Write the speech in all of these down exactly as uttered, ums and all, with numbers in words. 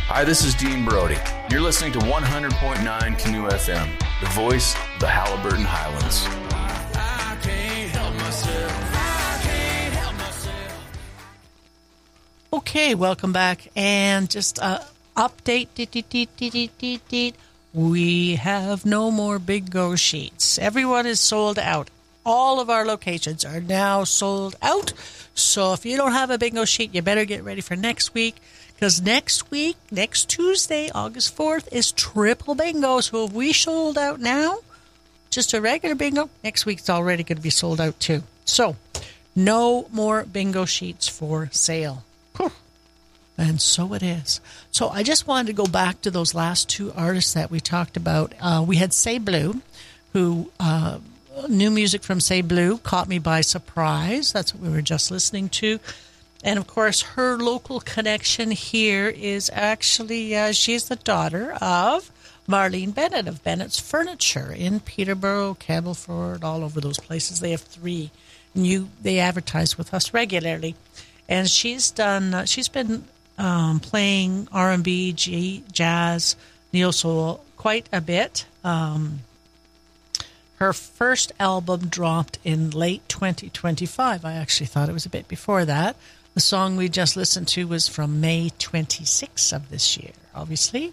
Hi, this is Dean Brody. You're listening to one hundred point nine Canoe F M, the voice of the Halliburton Highlands. I can't help myself. I can't help myself. Okay, welcome back. And just uh, update. Deet, deet, deet, deet, deet, deet, deet. We have no more bingo sheets. Everyone is sold out. All of our locations are now sold out. So if you don't have a bingo sheet, you better get ready for next week. Because next week, next Tuesday, August fourth, is triple bingo. So if we sold out now, just a regular bingo, next week's already going to be sold out too. So no more bingo sheets for sale. Whew. And so it is. So I just wanted to go back to those last two artists that we talked about. Uh, we had Say Blue, who uh, new music from Say Blue caught me by surprise. That's what we were just listening to. And, of course, her local connection here is actually, uh, she's the daughter of Marlene Bennett of Bennett's Furniture in Peterborough, Campbellford, all over those places. They have three. And you, they advertise with us regularly. And she's done, uh, she's been um, playing R and B, G, jazz, neo soul quite a bit. Um, her first album dropped in late twenty twenty-five. I actually thought it was a bit before that. The song we just listened to was from May twenty-sixth of this year, obviously.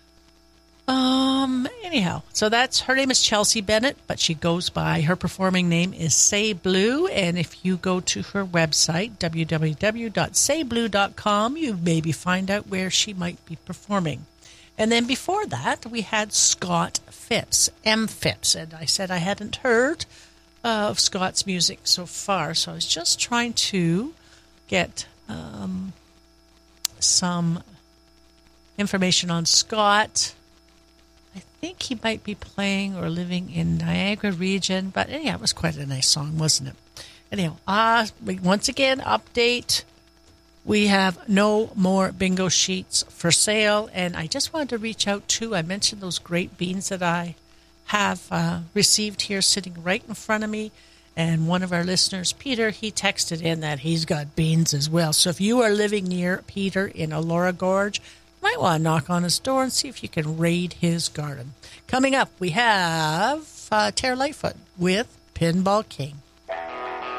Um. Anyhow, so that's, her name is Chelsea Bennett, but she goes by, her performing name is Say Blue. And if you go to her website, w w w dot say blue dot com, you maybe find out where she might be performing. And then before that, we had Scott Phipps, M. Phipps. And I said I hadn't heard uh, of Scott's music so far, so I was just trying to get um, some information on Scott. I think he might be playing or living in Niagara region, but anyhow, it was quite a nice song, wasn't it? Anyhow, uh, once again, update. We have no more bingo sheets for sale, and I just wanted to reach out to, I mentioned those great beans that I have uh, received here sitting right in front of me. And one of our listeners, Peter, he texted in that he's got beans as well. So if you are living near Peter in Elora Gorge, you might want to knock on his door and see if you can raid his garden. Coming up, we have uh, Tara Lightfoot with Pinball King.